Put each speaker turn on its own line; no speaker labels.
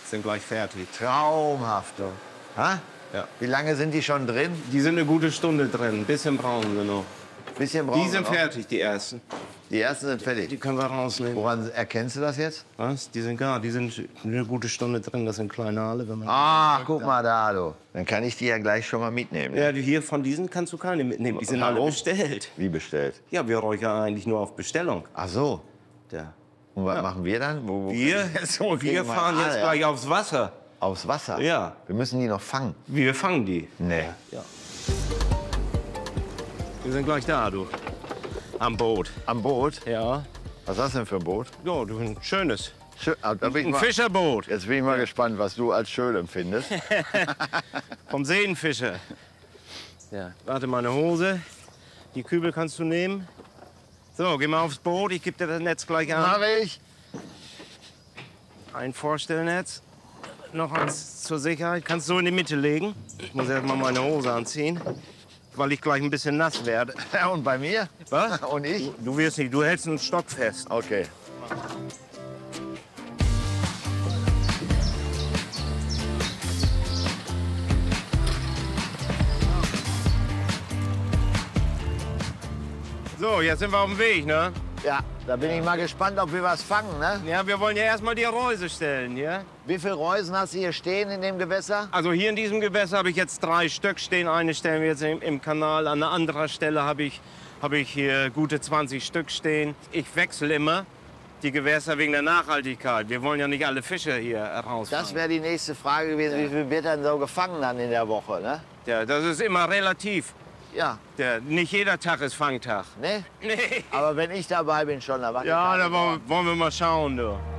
Sind gleich fertig.
Traumhaft. Du. Ha?
Ja.
Wie lange sind die schon drin?
Die sind eine gute Stunde drin. Ein bisschen brauchen wir noch.
Bisschen brauchen
Die sind
wir noch.
fertig, die ersten.
Die ersten sind fertig.
Die können wir rausnehmen.
Woran erkennst du das jetzt?
Was? Die sind eine gute Stunde drin. Das sind kleine Aale. Wenn man
Ach, guck mal da, du. Dann kann ich die ja gleich schon mal mitnehmen. Ne?
Ja, hier von diesen kannst du keine mitnehmen. Die sind alle
Warum?
bestellt.
Wie bestellt?
Ja, wir räuchern eigentlich nur auf Bestellung.
Ach so.
Ja.
Und was machen wir dann?
Wir fahren jetzt gleich aufs Wasser.
Aufs Wasser?
Ja.
Wir müssen die noch fangen.
Wir fangen die.
Nee.
Ja. Wir sind gleich da, du. Am Boot.
Am Boot?
Ja.
Was ist das denn für ein Boot?
Ja, du, ein schönes.
Da bin ich
Ein
mal,
Fischerboot.
jetzt bin ich mal gespannt, was du als schön empfindest.
Vom Seenfischer. Ja. Warte, meine Hose. Die Kübel kannst du nehmen. So, geh mal aufs Boot. Ich gebe dir das Netz gleich an.
Mach ich.
Ein Vorstellnetz. Noch eins zur Sicherheit. Kannst du in die Mitte legen. Ich muss erst mal meine Hose anziehen, weil ich gleich ein bisschen nass werde.
Ja, und bei mir?
Was?
Und ich?
Du wirst nicht. Du hältst einen Stock fest.
Okay.
So, jetzt sind wir auf dem Weg, ne?
Ja, da bin ich mal gespannt, ob wir was fangen, ne?
Ja, wir wollen ja erstmal die Reuse stellen, ja?
Wie viele Reusen hast du hier stehen in dem Gewässer?
Also hier in diesem Gewässer habe ich jetzt 3 Stück stehen. Eine stellen wir jetzt im Kanal. An einer anderen Stelle habe ich hier gute 20 Stück stehen. Ich wechsle immer die Gewässer wegen der Nachhaltigkeit. Wir wollen ja nicht alle Fische hier rausfangen.
Das wäre die nächste Frage gewesen. Wie viel wird dann so gefangen dann in der Woche, ne?
Ja, das ist immer relativ.
Ja.
Nicht jeder Tag ist Fangtag.
Ne?
Nee.
Aber wenn ich dabei bin schon, dann mache ich
Ja,
keine
da wollen wir mal schauen, du.